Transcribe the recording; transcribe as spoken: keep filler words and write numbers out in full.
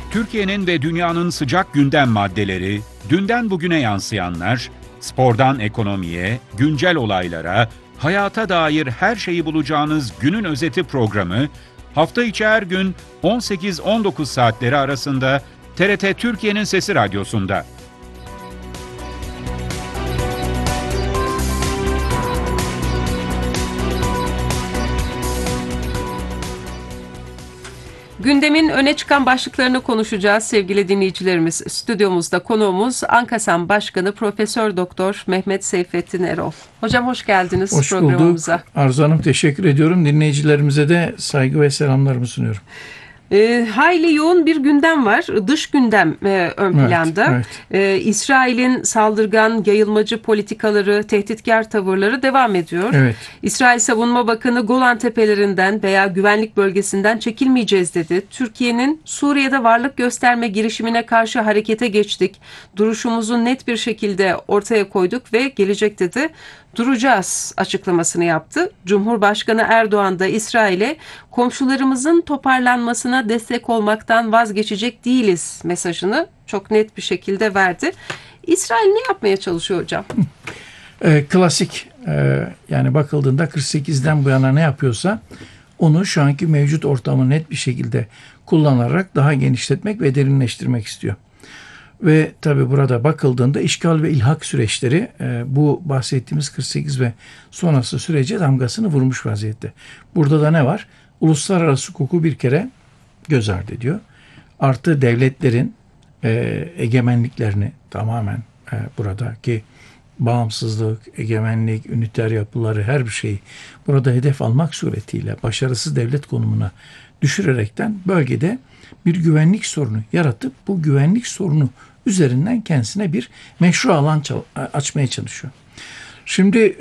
Türkiye'nin ve dünyanın sıcak gündem maddeleri, dünden bugüne yansıyanlar, spordan ekonomiye, güncel olaylara, hayata dair her şeyi bulacağınız günün özeti programı, hafta içi her gün on sekiz on dokuz saatleri arasında T R T Türkiye'nin Sesi Radyosu'nda. Gündemin öne çıkan başlıklarını konuşacağız sevgili dinleyicilerimiz. Stüdyomuzda konuğumuz ANKASAM Başkanı Profesör Doktor Mehmet Seyfettin Erol. Hocam hoş geldiniz hoş programımıza. Hoş bulduk. Arzu Hanım teşekkür ediyorum. Dinleyicilerimize de saygı ve selamlarımı sunuyorum. E, hayli yoğun bir gündem var. Dış gündem e, ön planda. Evet, evet. E, İsrail'in saldırgan, yayılmacı politikaları, tehditkar tavırları devam ediyor. Evet. İsrail Savunma Bakanı Golan Tepelerinden veya güvenlik bölgesinden çekilmeyeceğiz dedi. Türkiye'nin Suriye'de varlık gösterme girişimine karşı harekete geçtik. Duruşumuzu net bir şekilde ortaya koyduk ve gelecekte de duracağız açıklamasını yaptı. Cumhurbaşkanı Erdoğan da İsrail'e komşularımızın toparlanmasına destek olmaktan vazgeçecek değiliz mesajını çok net bir şekilde verdi. İsrail ne yapmaya çalışıyor hocam? E, klasik e, yani bakıldığında kırk sekizden bu yana ne yapıyorsa onu şu anki mevcut ortamı net bir şekilde kullanarak daha genişletmek ve derinleştirmek istiyor. Ve tabi burada bakıldığında işgal ve ilhak süreçleri e, bu bahsettiğimiz kırk sekiz ve sonrası sürece damgasını vurmuş vaziyette. Burada da ne var? Uluslararası hukuku bir kere göz ardı ediyor. Artı devletlerin e, egemenliklerini tamamen e, buradaki bağımsızlık, egemenlik, üniter yapıları her bir şeyi burada hedef almak suretiyle başarısız devlet konumuna düşürerekten bölgede bir güvenlik sorunu yaratıp bu güvenlik sorunu üzerinden kendisine bir meşru alan açmaya çalışıyor. Şimdi